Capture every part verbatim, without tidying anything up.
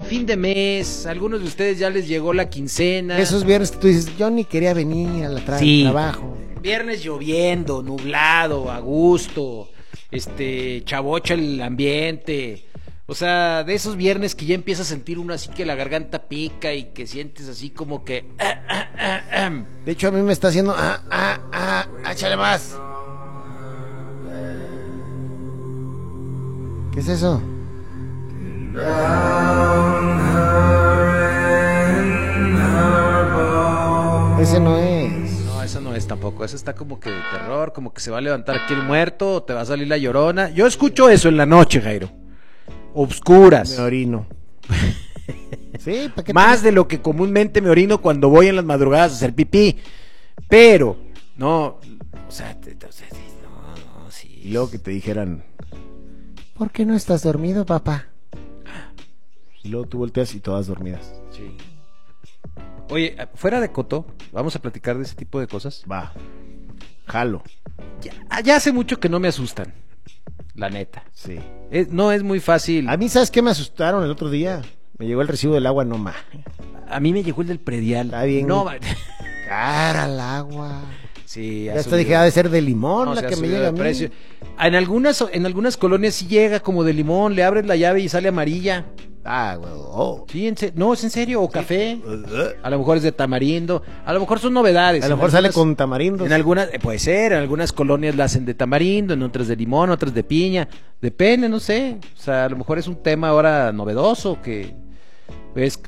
fin de mes, a algunos de ustedes ya les llegó la quincena. Esos viernes que tú dices, yo ni quería venir a la tra- Sí. trabajo. Viernes lloviendo, nublado, a gusto, este, chavocha el ambiente. O sea, de esos viernes que ya empieza a sentir uno así que la garganta pica y que sientes así como que... ah, ah, ah, ah. De hecho, a mí me está haciendo, ah, ah, ah, échale más. ¿Qué es eso? Ese no es. No, eso no es tampoco. Eso está como que de terror, como que se va a levantar aquí el muerto, o te va a salir la llorona. Yo escucho eso en la noche, Jairo. Obscuras. Me orino. Sí, ¿para qué Más te... de lo que comúnmente me orino cuando voy en las madrugadas a hacer pipí. Pero, no, o sea, te, o sea no, no, sí. Y luego que te dijeran, ¿por qué no estás dormido, papá? Y luego tú volteas y todas dormidas. Sí. Oye, fuera de coto, vamos a platicar de ese tipo de cosas. Va, jalo. Ya, ya hace mucho que no me asustan, la neta. Sí. Es, no es muy fácil. A mí, ¿sabes qué me asustaron el otro día? Me llegó el recibo del agua, no más. A mí me llegó el del predial. Está bien. No, va- Cara el agua. sí, Ya ha hasta subido. dije, ha de ser de limón No, la se ha que me subido llega de a mí. precio. En algunas, en algunas colonias sí llega como de limón, le abres la llave y sale amarilla. Ah, güey. Oh. Sí, en se- no, es en serio, o café. A lo mejor es de tamarindo, a lo mejor son novedades. A lo En mejor sale algunas- con tamarindos. En algunas, eh, puede ser, en algunas colonias la hacen de tamarindo, en otras de limón, otras de piña. Depende, no sé. O sea, a lo mejor es un tema ahora novedoso que es.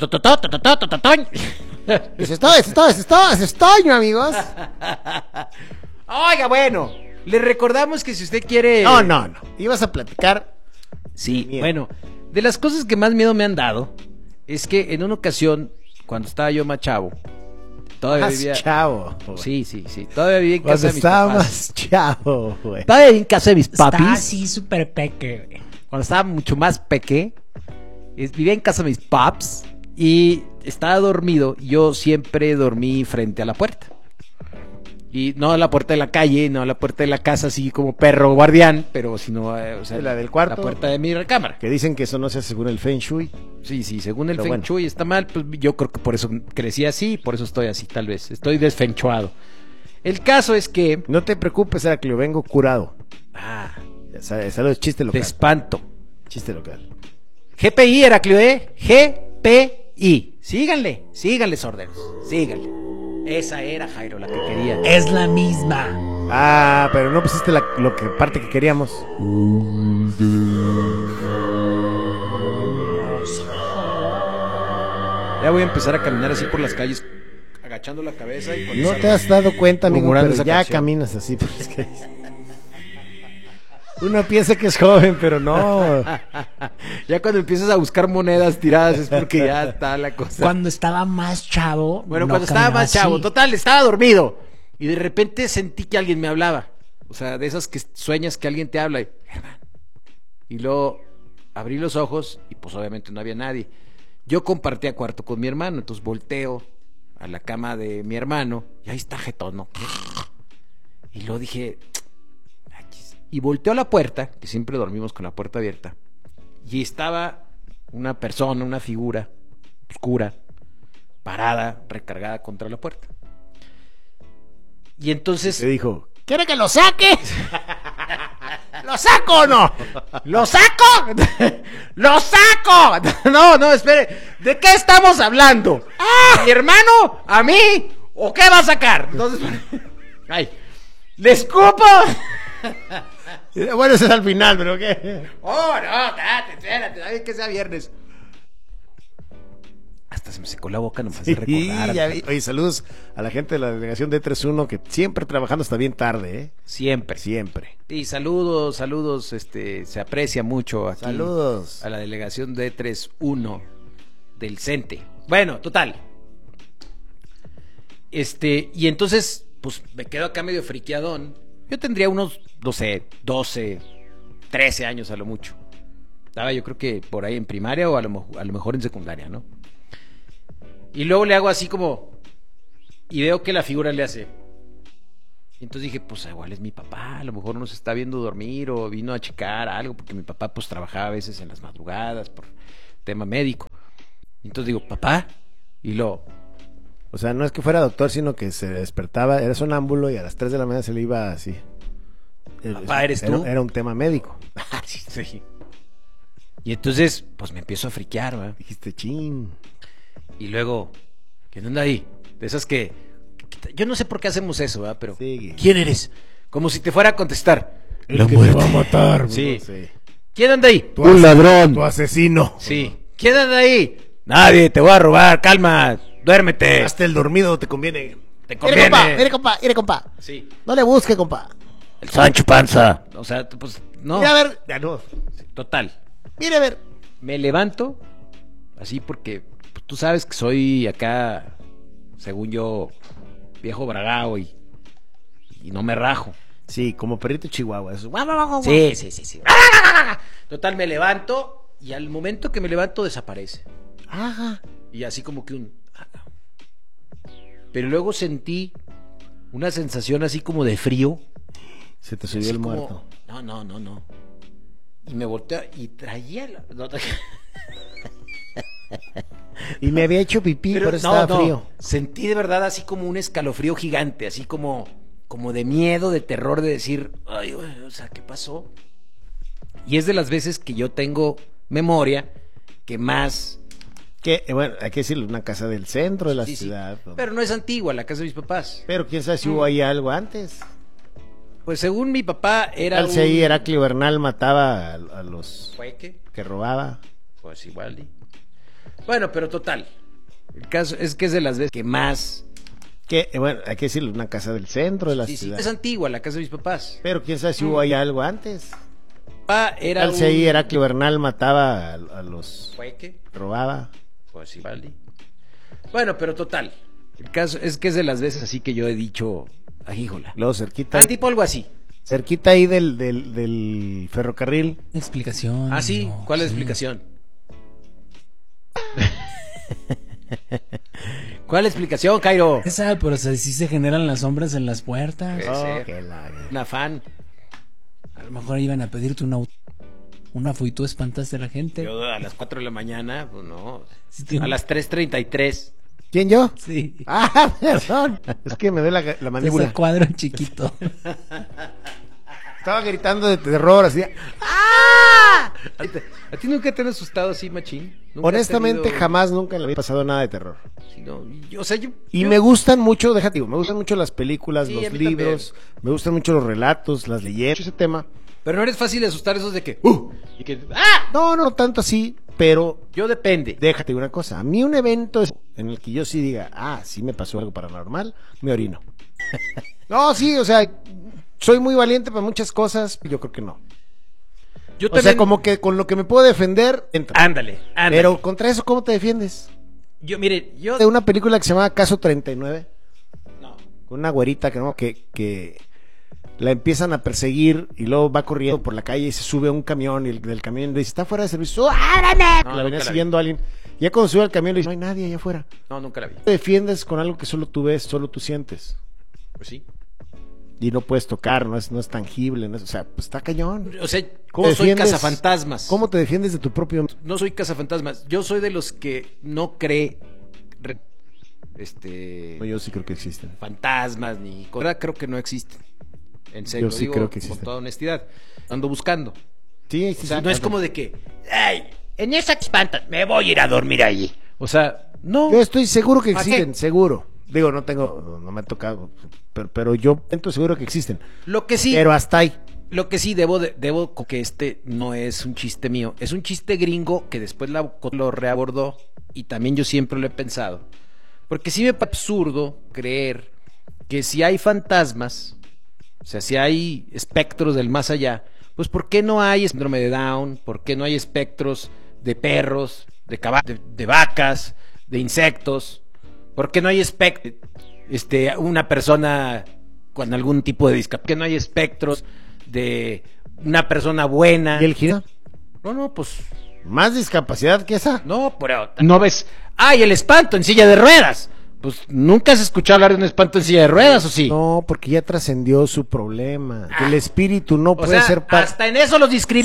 Eso es todo, eso es todo, eso es todo, eso es todo, amigos. Oiga, bueno, le recordamos que si usted quiere. No, no, no. Ibas a platicar. Sí, Miedo. bueno, de las cosas que más miedo me han dado es que en una ocasión, cuando estaba yo más chavo, todavía Más vivía. chavo. Sí, sí, sí, todavía vivía en Cuando casa de mis estaba papás. más chavo, güey. Todavía vivía en casa de mis papis. Está así súper peque, güey. Cuando estaba mucho más peque, es- vivía en casa de mis paps y estaba dormido. Yo siempre dormí frente a la puerta. Y no a la puerta de la calle, no a la puerta de la casa, así como perro guardián, pero sino, eh, o sea, La del cuarto. la puerta de mi recámara. Que dicen que eso no se hace según el Feng Shui. Sí, sí, según el Pero Feng bueno. Shui está mal, pues yo creo que por eso crecí así, por eso estoy así, tal vez. Estoy desfenchuado. El caso es que. No te preocupes, era que yo vengo curado. Ah, Ya sabes, sabes, chiste de local. espanto. Chiste local. G P I, Heraclio, ¿eh? G P I. Síganle, síganle, sorderos. Síganle. Esa era, Jairo, la que quería. Es la misma. Ah, pero no pusiste la lo que, parte que queríamos. Ya voy a empezar a caminar así por las calles, agachando la cabeza y con No esa- te has dado cuenta, amigo, murmurando pero esa ya canción. caminas así por las calles. Uno piensa que es joven, pero no. Ya cuando empiezas a buscar monedas tiradas es porque ya está la cosa. Cuando estaba más chavo. Bueno, no cuando estaba caminaba más chavo, así. total, estaba dormido. Y de repente sentí que alguien me hablaba. O sea, de esas que sueñas que alguien te habla. Y, y luego abrí los ojos y pues obviamente no había nadie. Yo compartía cuarto con mi hermano, entonces volteo a la cama de mi hermano y ahí está jetón, ¿no? Y luego dije... Y volteó a la puerta, que siempre dormimos con la puerta abierta, y estaba una persona, una figura oscura, parada, recargada contra la puerta. Y entonces... Te dijo, ¿quiere que lo saque? ¿Lo saco o no? ¿Lo saco? ¡Lo saco! No, no, espere. ¿De qué estamos hablando? ¿A mi hermano? ¿A mí? ¿O qué va a sacar? Entonces... ¡Ay! ¡Le escupo! Bueno, ese es al final, pero ¿qué? ¡Oh, no! Espérate, espérate, David, que sea viernes. Hasta se me secó la boca nomás de recordar. Sí, ya vi. Oye, saludos a la gente de la delegación de treinta y uno que siempre trabajando hasta bien tarde, ¿eh? Siempre. Siempre. Y saludos, saludos, este, se aprecia mucho aquí. Saludos. A la delegación de treinta y uno del CENTE. Bueno, total. Este, y entonces, pues me quedo acá medio friqueadón. Yo tendría unos, no sé, doce, trece años a lo mucho. Estaba yo creo que por ahí en primaria o a lo, mo- a lo mejor en secundaria, ¿no? Y luego le hago así como... Y veo que la figura le hace... Y entonces dije, pues igual es mi papá, a lo mejor nos está viendo dormir o vino a checar algo, porque mi papá pues trabajaba a veces en las madrugadas por tema médico. Y entonces digo, papá, y lo... O sea, no es que fuera doctor, sino que se despertaba, era sonámbulo y a las tres de la mañana se le iba así. Papá, ¿eres era, tú? Era un tema médico. Sí. Y entonces, pues me empiezo a friquear, ¿verdad? Dijiste, chin. Y luego, ¿quién anda ahí? De esas que, que- yo no sé por qué hacemos eso, ¿verdad? Pero, Sigue. ¿quién eres? Como si te fuera a contestar. El que te va a matar. Sí. No sé. ¿Quién anda ahí? Tu as- Tu asesino. Sí. ¿Quién anda ahí? Nadie, te voy a robar, calma, duérmete. Hasta el dormido te conviene. Te Mire, conviene. compa, mire, compa, mire, compa. Sí. No le busque, compa. El Sancho Panza. O sea, pues, no. Mira, a ver. Ya no. Total. Mire, a ver. Me levanto, así porque pues, tú sabes que soy acá, según yo, viejo bragao y, y no me rajo. Sí, como perrito chihuahua. Eso. Guau, guau, guau, guau. Sí, sí, sí, sí. Total, me levanto y al momento que me levanto desaparece. Ajá. Y así como que un... Pero luego sentí una sensación así como de frío. Se te subió Así el como- muerto. No, no, no, no. Y me volteé y traía la... no, Y me había hecho pipí, Pero por eso no, estaba no, frío. sentí de verdad así como un escalofrío gigante, así como, como de miedo, de terror, de decir, ay, güey, o sea, ¿qué pasó? Y es de las veces que yo tengo memoria que más... Que, eh, bueno, hay que decirlo, una casa del centro de la Sí, sí, ciudad. donde- pero no es antigua, la casa de mis papás. Pero quién sabe si hubo ahí algo antes. Pues según mi papá era Tal un... si ahí Heraclio Bernal mataba a, a los ¿Fue qué? que robaba. Pues igual. y- Bueno, pero total. El caso es que es de las veces que más... Que, eh, bueno, hay que decirlo, una casa del centro de la Sí, sí, ciudad. es antigua, la casa de mis papás. Pero quién sabe si hubo ahí algo antes. Papá era Tal si un... ahí Heraclio Bernal mataba a, a los ¿Fue qué? que robaba. Pues igual. y- Bueno, pero total. El caso es que es de las veces así que yo he dicho, ay, híjola. Luego cerquita, Ah, tipo algo así. cerquita ahí del, del, del ferrocarril. Explicación. Ah, sí. no, ¿Cuál es la sí. explicación? ¿Cuál es la explicación, Cairo? Esa, pero o sea, sí se generan las sombras en las puertas. Puede Oh, ser. que la- Un afán. A lo mejor iban a pedirte una, una y tú espantaste a la gente. Yo a las cuatro de la mañana, pues no. Sí, te- A las tres treinta y tres. ¿Quién, yo? Sí. Ah, perdón. Es que me duele la, la Ese mandíbula. cuadro chiquito. Estaba gritando de terror, así. ¿A ti, a ti nunca te han asustado así, machín? ¿Nunca has Honestamente, tenido- jamás, nunca me había pasado nada de terror. Sí, no, yo- o sea, yo... Y yo- me gustan mucho, déjate, digo, me gustan mucho las películas, Sí, los a mí libros, me gustan mucho los relatos, las leyendas, ese tema. Pero no eres fácil de asustar esos de que... ¡Uh! Y que... ¡Ah! No, no tanto así, pero Yo depende. déjate una cosa. A mí un evento es- en el que yo sí diga, ah, sí me pasó algo paranormal, me orino. No, sí, o sea, soy muy valiente para muchas cosas, yo creo que no. Yo O sea, como que con lo que me puedo defender, entra. Ándale, ándale. Pero contra eso, ¿cómo te defiendes? Yo, mire, yo... De una película que se llama Caso treinta y nueve, No. con una güerita que no, que, que la empiezan a perseguir y luego va corriendo por la calle y se sube a un camión y el del camión le dice, está fuera de servicio, ¡ábrame! No, la nunca venía la siguiendo a alguien. Ya cuando sube al camión le dice, no hay nadie allá afuera. No, nunca la vi. Te defiendes con algo que solo tú ves, solo tú sientes. Pues sí. Y no puedes tocar, no es, no es tangible, no es- o sea, pues está cañón. O sea, ¿Cómo no soy defiendes- cazafantasmas. ¿Cómo te defiendes de tu propio... No soy cazafantasmas. Yo soy de los que no cree... re- Este... No, yo sí creo que existen. fantasmas ni cosas. Creo que no existen. En serio, Yo lo sí digo creo que con existen. toda honestidad. Ando buscando. Sí, sí, O sea, sí, no es ando- como de que, ay, en esa espanta, me voy a ir a dormir allí. O sea, no. Yo estoy seguro que ¿Para qué? existen, seguro. Digo, no tengo, no me ha tocado, pero, pero yo estoy seguro que existen. Lo que sí, Pero hasta ahí. lo que sí debo, de- debo co- que este no es un chiste mío, es un chiste gringo que después la- lo reabordó y también yo siempre lo he pensado. Porque sí me parece absurdo creer que si hay fantasmas, o sea, si hay espectros del más allá, pues ¿por qué no hay síndrome de Down? ¿Por qué no hay espectros de perros, de caballos, de, de vacas, de insectos? ¿Por qué no hay espectros, este, una persona con algún tipo de discapacidad? ¿Por qué no hay espectros de una persona buena? ¿Y el giro? No, no, pues ¿Más discapacidad que esa? no, pero no ves. ¡Ay, el espanto en silla de ruedas! Pues nunca has escuchado hablar de un espanto en silla de ruedas, ¿o sí? No, porque ya trascendió su problema. Que el espíritu no O puede sea, ser parte. hasta en eso los discriminan.